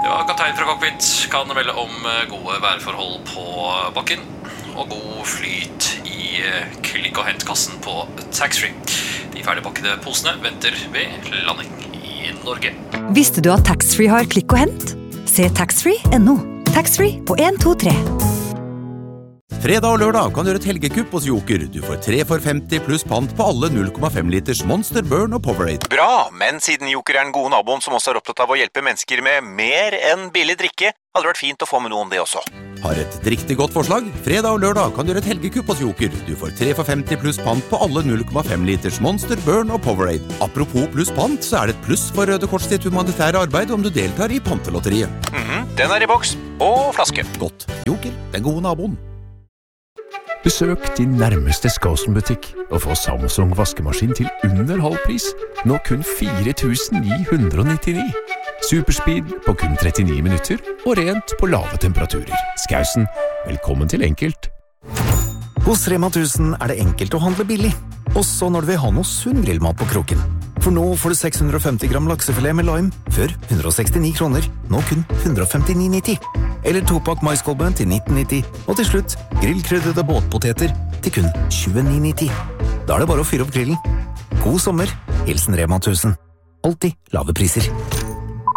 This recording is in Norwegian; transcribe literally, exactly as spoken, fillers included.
Ja, kaptein fra cockpit kan melde om gode værforhold på bakken og god flyt i klikk- og hentkassen på taxfree. De ferdigpakkede posene venter ved landing i Norge. Visste du at taxfree har klikk og hent? Se taxfree punktum no. Taxfree på en to tre. Fredag og lørdag kan du gjøre et helgekupp hos Joker. Du får tre for femti pluss pant på alle null komma fem liters Monster, Burn og Powerade. Bra, men siden Joker er den gode naboen som også er opptatt av å hjelpe mennesker med mer enn billig drikke, hadde det vært fint å få med noe om det også. Har et riktig godt forslag? Fredag og lørdag kan du gjøre et helgekupp hos Joker. Du får tre for femti pluss pant på alle null komma fem liters Monster, Burn og Powerade. Apropos pluss pant, så er det et pluss for Røde Kors sitt humanitære arbeid om du deltar i pantelotteriet. Mhm, den er i boks, og flaske. Godt. Joker, den gode naboen. Besøk din nærmeste Skåsen-butikk og få Samsung vaskemaskin til under halv pris. Nå kun fire tusen ni hundre nittini. Superspeed på kun trettini minutter og rent på lave temperaturer. Skåsen, velkommen til enkelt. Hos Rema tusen er det enkelt å handle billig, også når du vil ha noe sunn grillmat på kroken. For nå får du seks hundre og femti gram laksefilet med lime, før hundre og sekstini kroner, nå kun hundre og femtini nitti. Eller topakk maiskolben til nitten nitti, og til slutt grillkryddede båtpoteter til kun tjueni nitti. Da er det bare å fyre opp grillen. God sommer, hilsen Rema tusen. Alltid lave priser.